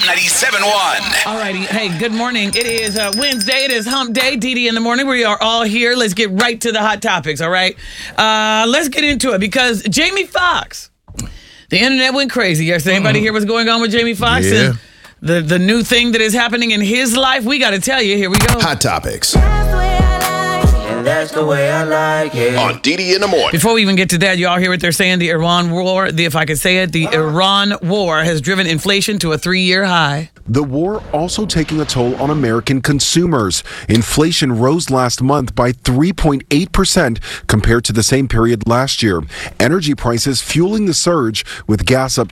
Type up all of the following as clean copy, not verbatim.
97.1. All righty. Hey, good morning. It is Wednesday. It is hump day. Dee in the morning. We are all here. Let's get right to the hot topics, all right? Let's get into it because Jamie Foxx, the internet went crazy yesterday. Anybody hear what's going on with Jamie Foxx? Yeah. And the new thing that is happening in his life? We got to tell you. Here we go. Hot topics That's the way I like it. on Didi in the morning. Before we even get to that, you all hear what they're saying? The Iran war, if I could say it, the Iran war has driven inflation to a 3-year high. The war also taking a toll on American consumers. Inflation rose last month by 3.8% compared to the same period last year. Energy prices fueling the surge, with gas up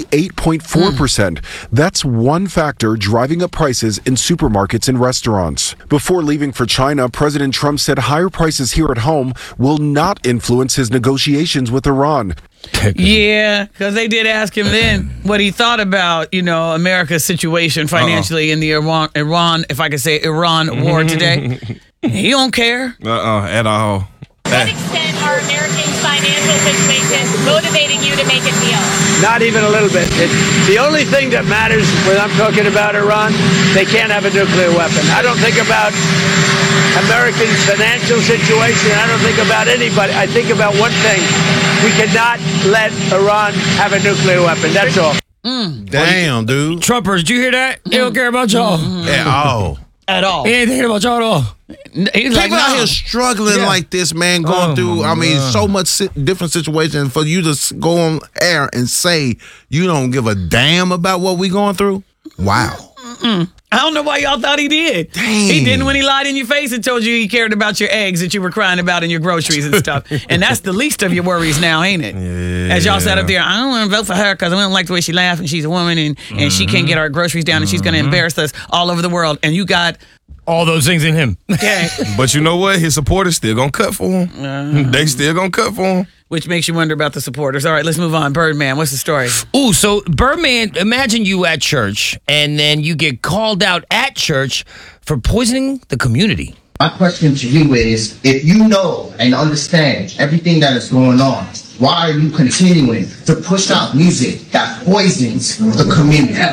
28.4%. That's one factor driving up prices in supermarkets and restaurants. Before leaving for China, President Trump said higher prices here at home will not influence his negotiations with Iran. Yeah, because they did ask him then what he thought about, America's situation financially in the Iran, if I could say Iran war today. He don't care. At all. To what extent are Americans' financial situations motivating you to make a deal? Not even a little bit. The only thing that matters when I'm talking about Iran, they can't have a nuclear weapon. I don't think about Americans' financial situation. I don't think about anybody. I think about one thing. We cannot let Iran have a nuclear weapon. That's all. Damn, dude. Trumpers, did you hear that? He don't care about y'all. At all. At all. He ain't thinking about y'all at all. He's like, People out no. here struggling like this, man, going through, so much different situations. For you to go on air and say you don't give a damn about what we going through? Wow. I don't know why y'all thought he did. Dang. He didn't when he lied in your face and told you he cared about your eggs that you were crying about in your groceries and stuff. And that's the least of your worries now, ain't it? Yeah. As y'all sat up there, I don't want to vote for her because I don't like the way she laughs and she's a woman and she can't get our groceries down and she's going to embarrass us all over the world. And you got... All those things in him. Okay. But you know what? His supporters still gonna cut for him. They still gonna cut for him. Which makes you wonder about the supporters. All right, let's move on. Birdman, what's the story? Ooh, so Birdman, imagine you at church and then you get called out at church for poisoning the community. My question to you is, if you know and understand everything that is going on, why are you continuing to push out music that poisons the community? I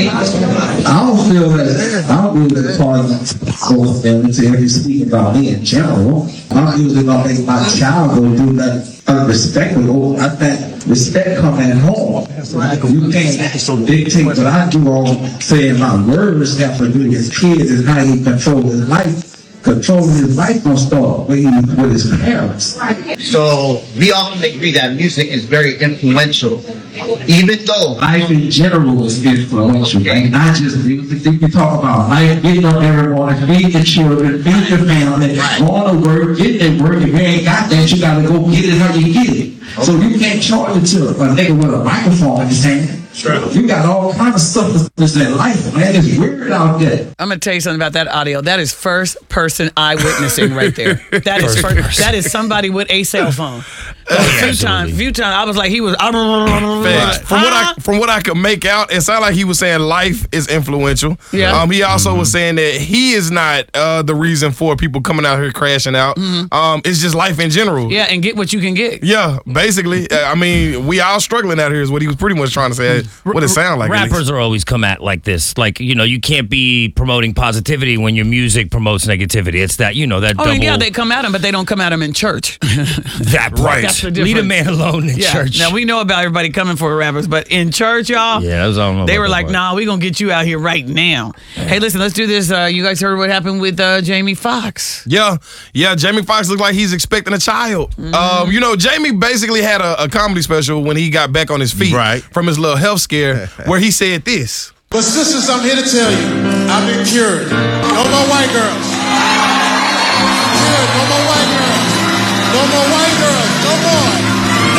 don't feel that it's part of the to ever speak about me in general. I don't usually gonna make my child go do nothing unrespectable. I think respect comes at home. You can't dictate what I do on saying my words have to do with his kids and how he controls his life. Controlling his life don't start with his parents. So we all agree that music is very influential, even though life in general is influential, and not just music. You talk about life, getting up every morning, feed your children, feed your family, going to work, get that work. If you ain't got that, you gotta go get it how you get it. So you can't charge it to a nigga with a microphone in his hand. You got all kinds of stuff in life, man. It's weird out there. I'm gonna tell you something about that audio. That is first person eyewitnessing right there. That is somebody with a cell phone. A few times, I was like, he was. From what I could make out, it sounded like he was saying life is influential. Yeah. He also was saying that he is not the reason for people coming out here crashing out. It's just life in general. Yeah, and get what you can get. Yeah, basically. We all struggling out here is what he was pretty much trying to say. What it sound like. Rappers are always come at like this. Like, you can't be promoting positivity when your music promotes negativity. It's that, that double. Yeah, they come at him, but they don't come at him in church. That right. That's the difference. Leave a man alone in church. Now, we know about everybody coming for rappers, but in church, y'all, they were like, nah, we going to get you out here right now. Yeah. Hey, listen, let's do this. You guys heard what happened with Jamie Foxx? Yeah, Jamie Foxx looked like he's expecting a child. Jamie basically had a comedy special when he got back on his feet from his little health scare where he said this. But sisters, I'm here to tell you, I've been cured. No more white girls. Cured. No more white girls. No more white girls. No more.